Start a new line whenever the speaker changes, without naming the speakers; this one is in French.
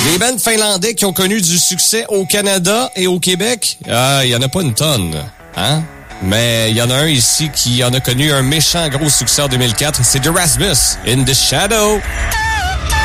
Des bands finlandais qui ont connu du succès au Canada et au Québec, il y en a pas une tonne, hein? Mais il y en a un ici qui en a connu un méchant gros succès en 2004, c'est The Rasmus, In the Shadow.